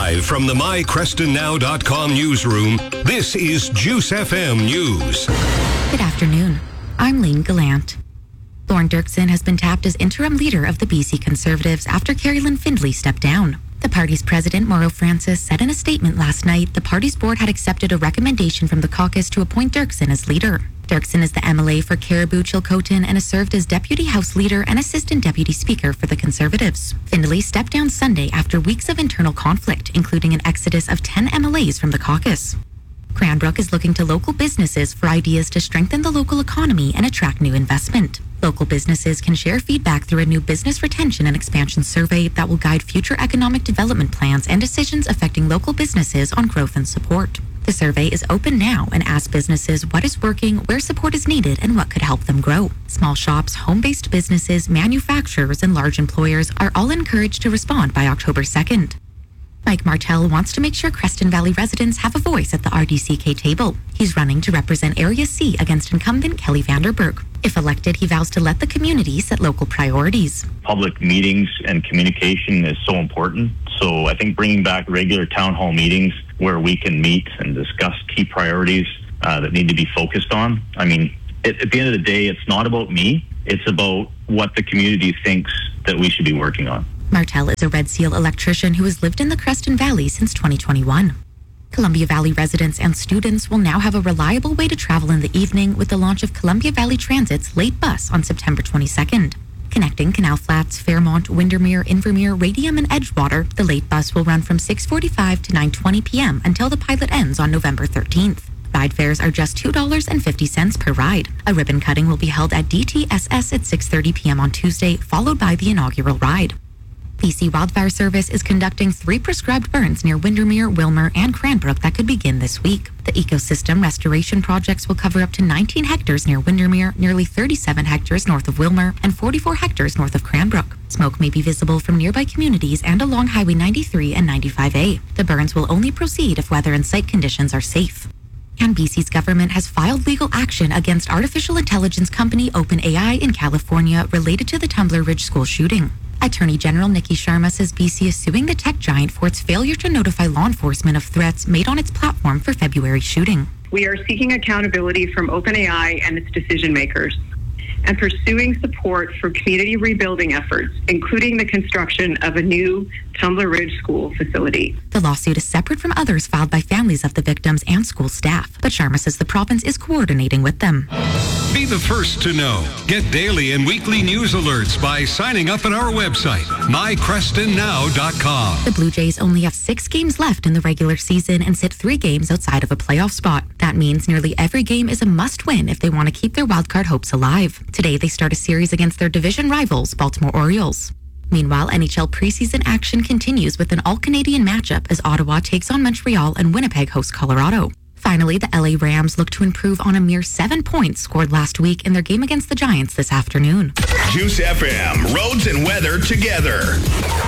Live from the mycrestonnow.com newsroom, this is Juice FM News. Good afternoon. I'm Lane Gallant. Lorne Dirksen has been tapped as interim leader of the BC Conservatives after Carrie-Lynn Findlay stepped down. The party's president, Mauro Francis, said in a statement last night the party's board had accepted a recommendation from the caucus to appoint Dirksen as leader. Dirksen is the MLA for Caribou Chilcotin and has served as Deputy House Leader and Assistant Deputy Speaker for the Conservatives. Findlay stepped down Sunday after weeks of internal conflict, including an exodus of 10 MLAs from the caucus. Cranbrook is looking to local businesses for ideas to strengthen the local economy and attract new investment. Local businesses can share feedback through a new business retention and expansion survey that will guide future economic development plans and decisions affecting local businesses on growth and support. The survey is open now and asks businesses what is working, where support is needed, and what could help them grow. Small shops, home-based businesses, manufacturers, and large employers are all encouraged to respond by October 2nd. Mike Martell wants to make sure Creston Valley residents have a voice at the RDCK table. He's running to represent Area C against incumbent Kelly Vanderberg. If elected, he vows to let the community set local priorities. Public meetings and communication is so important. So I think bringing back regular town hall meetings where we can meet and discuss key priorities that need to be focused on. I mean, at the end of the day, it's not about me. It's about what the community thinks that we should be working on. Martell is a Red Seal electrician who has lived in the Creston Valley since 2021. Columbia Valley residents and students will now have a reliable way to travel in the evening with the launch of Columbia Valley Transit's late bus on September 22nd. Connecting Canal Flats, Fairmont, Windermere, Invermere, Radium, and Edgewater, the late bus will run from 6:45 to 9:20 p.m. until the pilot ends on November 13th. Ride fares are just $2.50 per ride. A ribbon cutting will be held at DTSS at 6:30 p.m. on Tuesday, followed by the inaugural ride. BC Wildfire Service is conducting 3 prescribed burns near Windermere, Wilmer, and Cranbrook that could begin this week. The ecosystem restoration projects will cover up to 19 hectares near Windermere, nearly 37 hectares north of Wilmer, and 44 hectares north of Cranbrook. Smoke may be visible from nearby communities and along Highway 93 and 95A. The burns will only proceed if weather and site conditions are safe. And BC's government has filed legal action against artificial intelligence company OpenAI in California related to the Tumbler Ridge school shooting. Attorney General Nikki Sharma says BC is suing the tech giant for its failure to notify law enforcement of threats made on its platform for February's shooting. We are seeking accountability from OpenAI and its decision makers and pursuing support for community rebuilding efforts, including the construction of a new Tumbler Ridge school facility. The lawsuit is separate from others filed by families of the victims and school staff, but Sharma says the province is coordinating with them. Be the first to know. Get daily and weekly news alerts by signing up at our website, mycrestonnow.com. The Blue Jays only have 6 games left in the regular season and sit 3 games outside of a playoff spot. That means nearly every game is a must-win if they want to keep their wildcard hopes alive. Today, they start a series against their division rivals, Baltimore Orioles. Meanwhile, NHL preseason action continues with an all-Canadian matchup as Ottawa takes on Montreal and Winnipeg hosts Colorado. Finally, the LA Rams look to improve on a mere 7 points scored last week in their game against the Giants this afternoon. Juice FM, roads and weather together.